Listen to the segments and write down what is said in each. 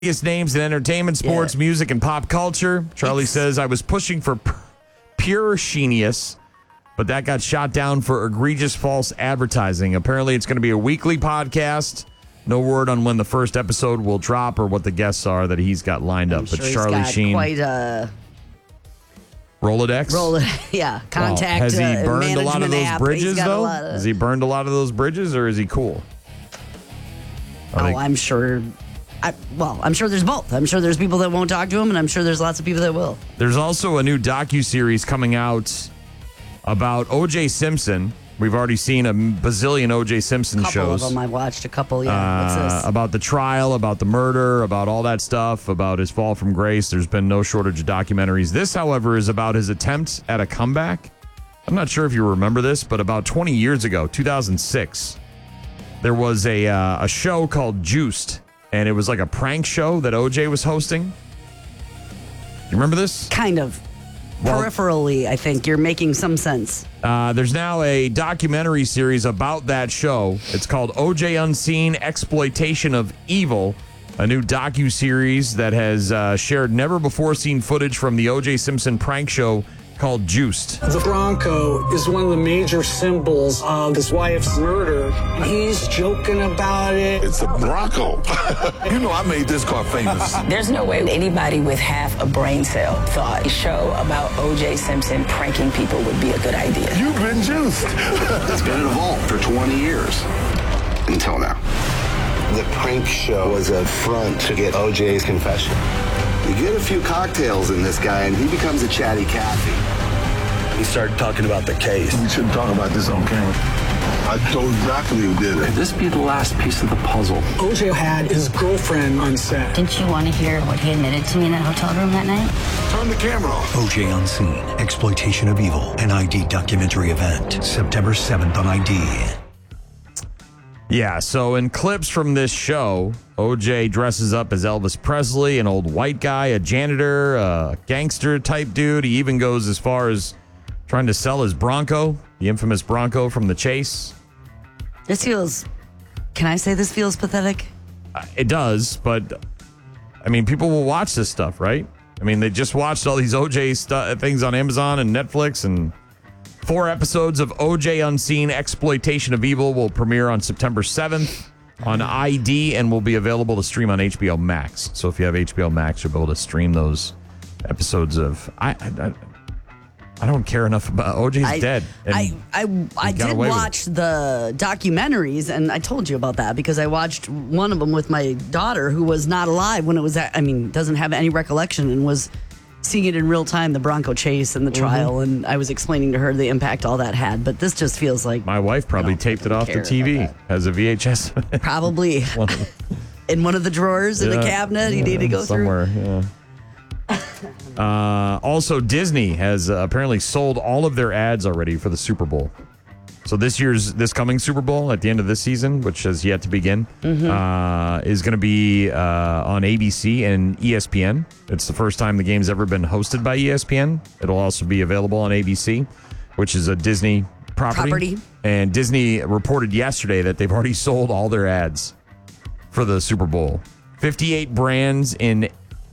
biggest names in entertainment, sports, music, and pop culture. Charlie says, I was pushing for pure genius, but that got shot down for egregious false advertising. Apparently, it's going to be a weekly podcast. No word on when the first episode will drop or what the guests are that he's got lined up. But Charlie Sheen, quite a Rolodex. Contact. Has he burned a lot of those app. bridges, though? Has he burned a lot of those bridges, or is he cool? I'm sure. I'm sure there's both. I'm sure there's people that won't talk to him, and I'm sure there's lots of people that will. There's also a new docuseries coming out about O.J. Simpson. We've already seen a bazillion O.J. Simpson shows. A couple of them I watched. A couple, What's this? About the trial, about the murder, about all that stuff, about his fall from grace. There's been no shortage of documentaries. This, however, is about his attempt at a comeback. I'm not sure if you remember this, but about 20 years ago, 2006, there was a show called Juiced. And it was like a prank show that OJ was hosting. You remember this? Kind of. Peripherally, I think. You're making some sense. There's now a documentary series about that show. It's called OJ Unseen: Exploitation of Evil, a new docu-series that has shared never-before-seen footage from the OJ Simpson prank show called Juiced. The Bronco is one of the major symbols of his wife's murder. He's joking about it. It's a Bronco. You know I made this car famous. There's no way anybody with half a brain cell thought a show about O.J. Simpson pranking people would be a good idea. You've been juiced. It's been in a vault for 20 years. Until now. The prank show was a front to get O.J.'s confession. You get a few cocktails in this guy, and he becomes a chatty Cathy. He started talking about the case. We shouldn't talk about this on camera. I told exactly who did it. Could this be the last piece of the puzzle? OJ had his girlfriend on set. Didn't you want to hear what he admitted to me in that hotel room that night? Turn the camera off. OJ Unseen: Exploitation of Evil, an ID documentary event, September 7th on ID. Yeah, so in clips from this show, OJ dresses up as Elvis Presley, an old white guy, a janitor, a gangster type dude. He even goes as far as trying to sell his Bronco, the infamous Bronco from the chase. Can I say this feels pathetic? It does, but I mean, people will watch this stuff, right? I mean, they just watched all these OJ things on Amazon and Netflix, and 4 episodes of OJ Unseen: Exploitation of Evil will premiere on September 7th on ID and will be available to stream on HBO Max. So if you have HBO Max, you'll be able to stream those episodes of... I don't care enough about OJ's dead. I did watch the documentaries, and I told you about that because I watched one of them with my daughter who was not alive when it was... doesn't have any recollection and was seeing it in real time, the Bronco chase and the trial, and I was explaining to her the impact all that had. But this just feels like... My wife probably taped it off the TV as a VHS. Probably. In one of the drawers in a cabinet you need to go somewhere, through. Also, Disney has apparently sold all of their ads already for the Super Bowl. So this coming Super Bowl at the end of this season, which has yet to begin, is going to be on ABC and ESPN. It's the first time the game's ever been hosted by ESPN. It'll also be available on ABC, which is a Disney property. And Disney reported yesterday that they've already sold all their ads for the Super Bowl. 58 brands in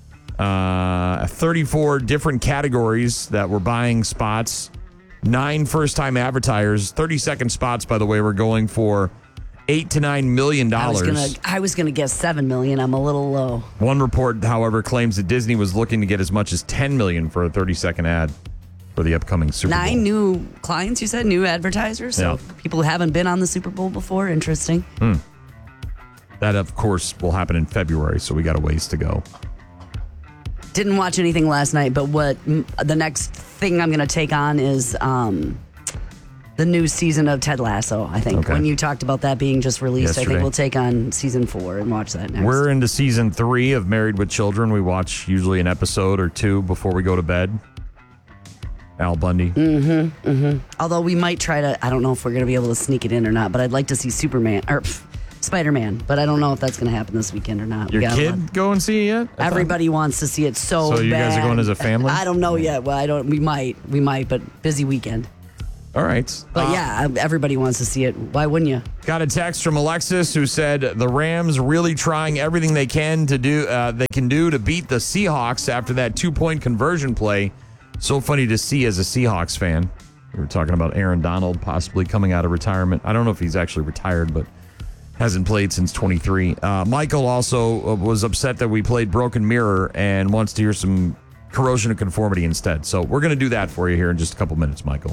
34 different categories that were buying spots. 9 first-time advertisers. 30-second spots, by the way, were going for $8 to $9 million. I was gonna guess $7 million. I'm a little low. One report, however, claims that Disney was looking to get as much as $10 million for a 30-second ad for the upcoming Super Bowl. 9 new clients, you said, new advertisers. So people who haven't been on the Super Bowl before. Interesting. That, of course, will happen in February, so we got a ways to go. Didn't watch anything last night, but what the next thing I'm going to take on is the new season of Ted Lasso, I think. Okay. When you talked about that being just released, Yesterday. I think we'll take on season 4 and watch that next. We're into season 3 of Married with Children. We watch usually an episode or 2 before we go to bed. Al Bundy. Although we might try to, I don't know if we're going to be able to sneak it in or not, but I'd like to see Spider-Man, but I don't know if that's going to happen this weekend or not. Your kid go and see it yet? Everybody wants to see it so bad. So you guys are going as a family? I don't know yet. Well, we might, but busy weekend. All right. But yeah, everybody wants to see it. Why wouldn't you? Got a text from Alexis who said the Rams really trying everything they can to do to beat the Seahawks after that 2-point conversion play. So funny to see as a Seahawks fan. We were talking about Aaron Donald possibly coming out of retirement. I don't know if he's actually retired, but hasn't played since 23. Michael also was upset that we played Broken Mirror and wants to hear some Corrosion of Conformity instead. So we're going to do that for you here in just a couple minutes, Michael.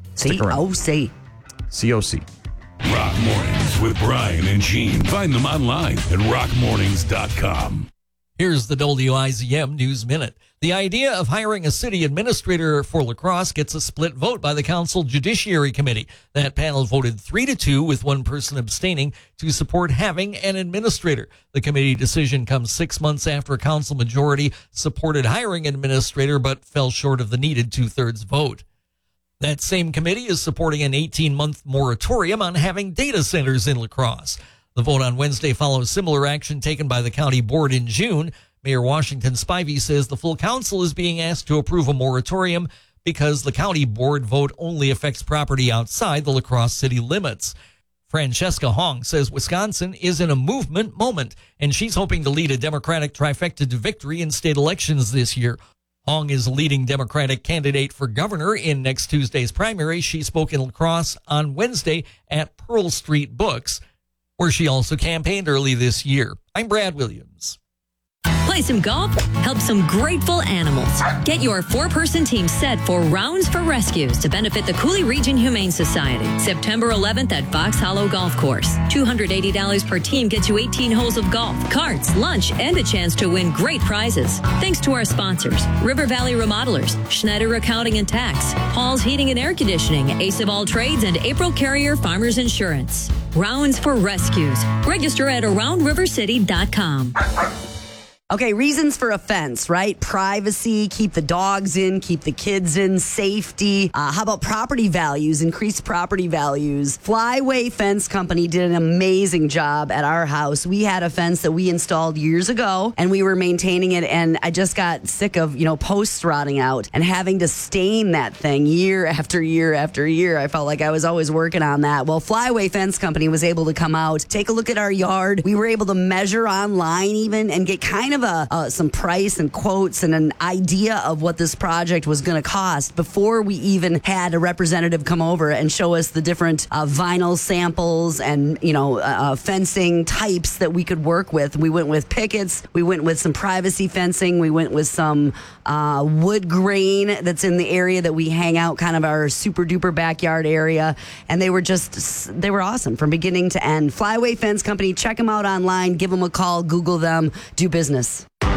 COC. COC. Rock Mornings with Brian and Gene. Find them online at rockmornings.com. Here's the WIZM News Minute. The idea of hiring a city administrator for La Crosse gets a split vote by the Council Judiciary Committee. That panel voted 3-2 with one person abstaining to support having an administrator. The committee decision comes 6 months after a council majority supported hiring an administrator but fell short of the needed 2/3 vote. That same committee is supporting an 18-month moratorium on having data centers in La Crosse. The vote on Wednesday follows similar action taken by the county board in June. Mayor Washington Spivey says the full council is being asked to approve a moratorium because the county board vote only affects property outside the La Crosse city limits. Francesca Hong says Wisconsin is in a movement moment, and she's hoping to lead a Democratic trifecta to victory in state elections this year. Hong is a leading Democratic candidate for governor in next Tuesday's primary. She spoke in La Crosse on Wednesday at Pearl Street Books, where she also campaigned early this year. I'm Brad Williams. Play some golf, help some grateful animals. Get your 4-person team set for Rounds for Rescues to benefit the Cooley Region Humane Society. September 11th at Fox Hollow Golf Course. $280 per team gets you 18 holes of golf, carts, lunch, and a chance to win great prizes. Thanks to our sponsors, River Valley Remodelers, Schneider Accounting and Tax, Paul's Heating and Air Conditioning, Ace of All Trades, and April Carrier Farmers Insurance. Rounds for Rescues. Register at AroundRiverCity.com. Okay, reasons for offense, right? Privacy, keep the dogs in, keep the kids in, safety. How about property values, increased property values? Flyway Fence Company did an amazing job at our house. We had a fence that we installed years ago, and we were maintaining it, and I just got sick of, posts rotting out and having to stain that thing year after year after year. I felt like I was always working on that. Well, Flyway Fence Company was able to come out, take a look at our yard. We were able to measure online even and get kind of some price and quotes and an idea of what this project was going to cost before we even had a representative come over and show us the different vinyl samples and fencing types that we could work with. We went with pickets, we went with some privacy fencing, we went with some wood grain that's in the area that we hang out, kind of our super duper backyard area, and they were awesome from beginning to end. Flyway Fence Company, check them out online, give them a call, Google them, do business.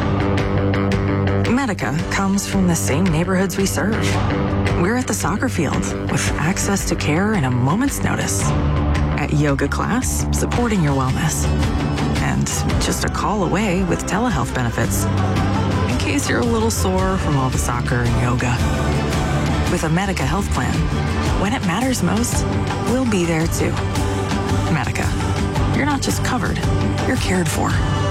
Medica comes from the same neighborhoods we serve. We're at the soccer field with access to care in a moment's notice. At yoga class, supporting your wellness. And just a call away with telehealth benefits. In case you're a little sore from all the soccer and yoga. With a Medica health plan, when it matters most, we'll be there too. Medica. You're not just covered, you're cared for.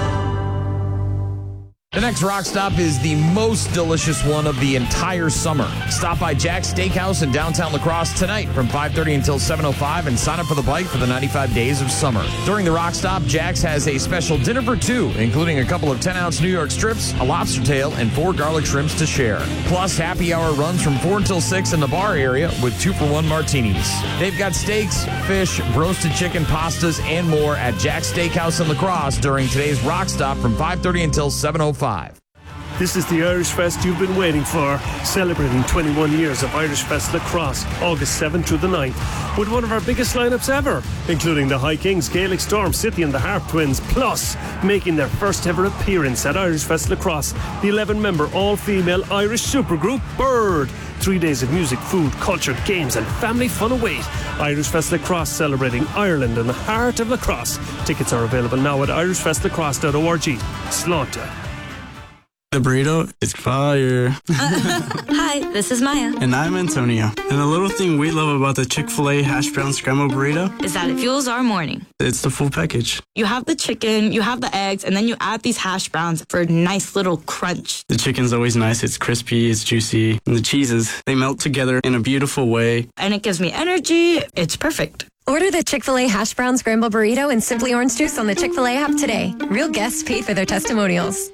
The next rock stop is the most delicious one of the entire summer. Stop by Jack's Steakhouse in downtown La Crosse tonight from 5:30 until 7:05 and sign up for the bite for the 95 days of summer. During the rock stop, Jack's has a special dinner for two, including a couple of 10-ounce New York strips, a lobster tail, and 4 garlic shrimps to share. Plus, happy hour runs from 4 until 6 in the bar area with 2-for-1 martinis. They've got steaks, fish, roasted chicken, pastas, and more at Jack's Steakhouse in La Crosse during today's rock stop from 5:30 until 7:05. This is the Irish Fest you've been waiting for, celebrating 21 years of Irish Fest La Crosse, August 7th through the 9th, with one of our biggest lineups ever, including the High Kings, Gaelic Storm, City and the Harp Twins, plus making their first ever appearance at Irish Fest La Crosse, the 11-member all-female Irish supergroup Bird. 3 days of music, food, culture, games and family fun await. Irish Fest La Crosse, celebrating Ireland in the heart of La Crosse. Tickets are available now at irishfestlacrosse.org. Slaughter. The burrito is fire. Hi, this is Maya. And I'm Antonio. And the little thing we love about the Chick-fil-A hash brown scrambled burrito is that it fuels our morning. It's the full package. You have the chicken, you have the eggs, and then you add these hash browns for a nice little crunch. The chicken's always nice. It's crispy, it's juicy. And the cheeses, they melt together in a beautiful way. And it gives me energy. It's perfect. Order the Chick-fil-A hash brown scrambled burrito and Simply Orange Juice on the Chick-fil-A app today. Real guests paid for their testimonials.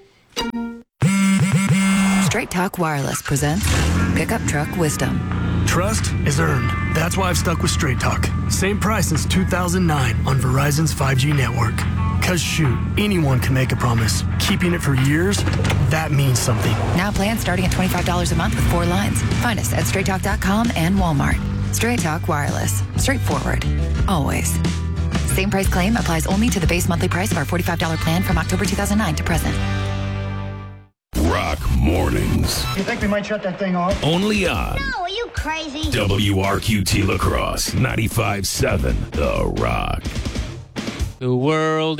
Straight Talk Wireless presents Pickup Truck Wisdom. Trust is earned. That's why I've stuck with Straight Talk. Same price since 2009 on Verizon's 5G network. Cause shoot, anyone can make a promise. Keeping it for years, that means something. Now plans starting at $25 a month with 4 lines. Find us at straighttalk.com and Walmart. Straight Talk Wireless. Straightforward. Always. Same price claim applies only to the base monthly price of our $45 plan from October 2009 to present. Rock Mornings. You think we might shut that thing off? Only on. No, are you crazy? WRQT La Crosse, 95.7 The Rock. The world